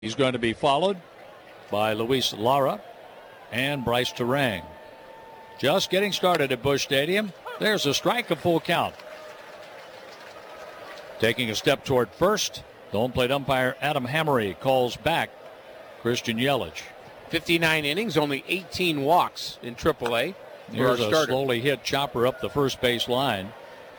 He's going to be followed by Luis Lara and Bryce Turang. Just getting started at Busch Stadium. There's a strike, a full count. Taking a step toward first, the home plate umpire Adam Hammery calls back Christian Yelich. 59 innings, only 18 walks in AAA. Here's a slowly hit chopper up the first base line.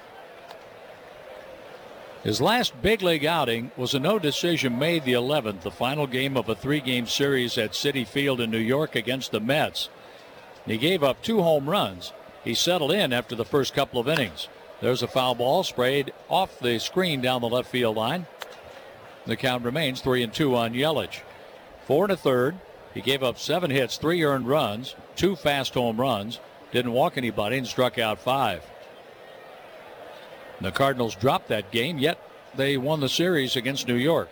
His last big league outing was a no decision May the 11th, the final game of a 3-game series at Citi Field in New York against the Mets. He gave up 2 home runs. He settled in after the first couple of innings. There's a foul ball sprayed off the screen down the left field line. The count remains 3-2 on Yelich. 4 1/3. He gave up 7 hits, 3 earned runs, 2 fast home runs, didn't walk anybody, and struck out 5. The Cardinals dropped that game, yet they won the series against New York.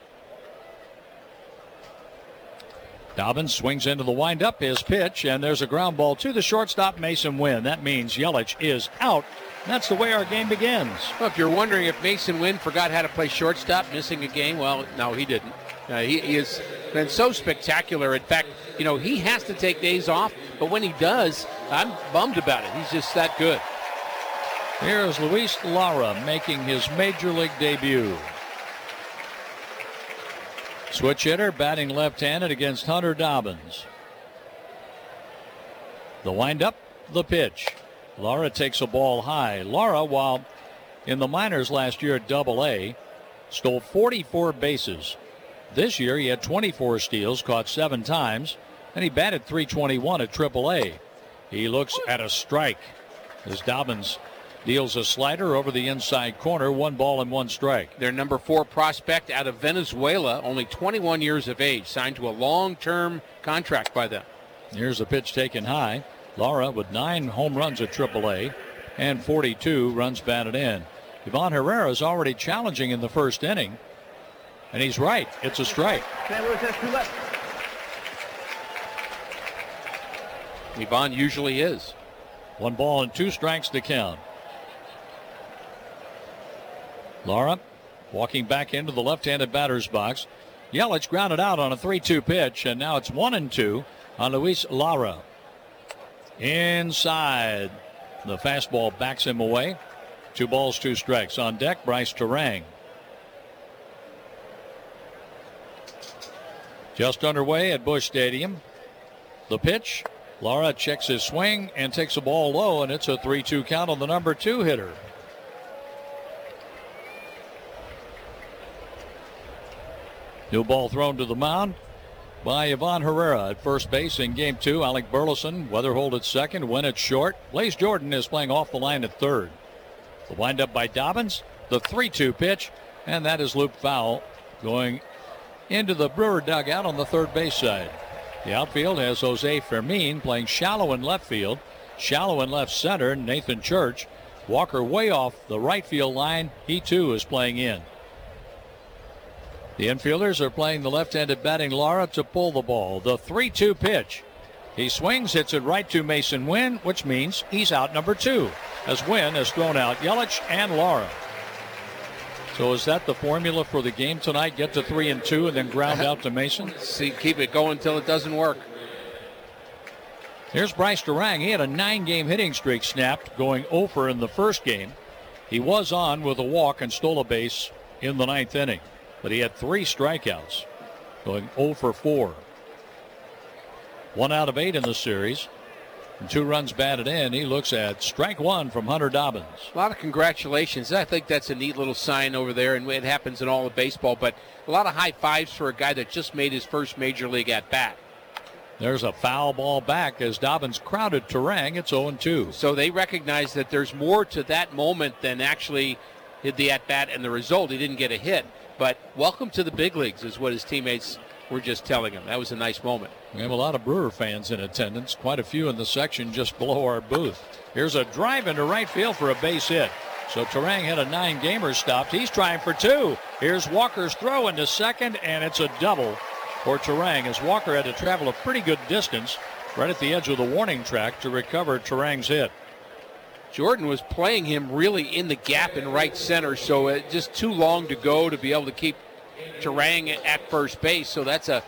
Dobbins swings into the windup, his pitch, and there's a ground ball to the shortstop, Mason Wynn. That means Yelich is out. That's the way our game begins. Well, if you're wondering if Mason Wynn forgot how to play shortstop, missing a game, well, no, he didn't. He has been so spectacular. In fact, he has to take days off, but when he does, I'm bummed about it. He's just that good. Here's Luis Lara making his major league debut. Switch hitter, batting left-handed against Hunter Dobbins. The windup, the pitch. Lara takes a ball high. Lara, while in the minors last year at AA, stole 44 bases. This year he had 24 steals, caught 7 times, and he batted .321 at AAA. He looks at a strike as Dobbins deals a slider over the inside corner. 1 ball and 1 strike. Their number 4 prospect out of Venezuela, only 21 years of age, signed to a long-term contract by them. Here's a pitch taken high. Lara with 9 home runs at AAA and 42 runs batted in. Ivan Herrera is already challenging in the first inning, and he's right. It's a strike. Ivan usually is. 1 ball and 2 strikes to count. Lara walking back into the left-handed batter's box. Yelich grounded out on a 3-2 pitch, and now it's 1-2 on Luis Lara. Inside. The fastball backs him away. 2 balls, 2 strikes. On deck, Bryce Turang. Just underway at Busch Stadium. The pitch. Lara checks his swing and takes a ball low, and it's a 3-2 count on the number 2 hitter. New ball thrown to the mound by Ivan Herrera at first base in game 2. Alec Burleson, Weatherhold at second, Wynn at short. Blaze Jordan is playing off the line at third. The windup by Dobbins, the 3-2 pitch, and that is looped foul going into the Brewer dugout on the third base side. The outfield has Jose Fermin playing shallow in left field, shallow in left center, Nathan Church. Walker way off the right field line. He too is playing in. The infielders are playing the left-handed batting Lara to pull the ball. The 3-2 pitch. He swings, hits it right to Mason Wynn, which means he's out number 2, as Wynn has thrown out Yelich and Lara. So is that the formula for the game tonight? Get to 3-2 and then ground out to Mason? See, keep it going until it doesn't work. Here's Bryce Turang. He had a 9-game hitting streak snapped, going 0 in the first game. He was on with a walk and stole a base in the 9th inning, but he had 3 strikeouts, going 0 for 4. 1 out of 8 in the series, and 2 runs batted in. He looks at strike 1 from Hunter Dobbins. A lot of congratulations. I think that's a neat little sign over there, and it happens in all of baseball, but a lot of high fives for a guy that just made his first major league at-bat. There's a foul ball back as Dobbins crowded Turang. It's 0-2. So they recognize that there's more to that moment than actually the at-bat and the result. He didn't get a hit. But welcome to the big leagues is what his teammates were just telling him. That was a nice moment. We have a lot of Brewer fans in attendance, quite a few in the section just below our booth. Here's a drive into right field for a base hit. So Turang had a 9-gamer stopped. He's trying for 2. Here's Walker's throw into second, and it's a double for Turang as Walker had to travel a pretty good distance right at the edge of the warning track to recover Turang's hit. Jordan was playing him really in the gap in right center, so just too long to go to be able to keep Turang at first base. So that's a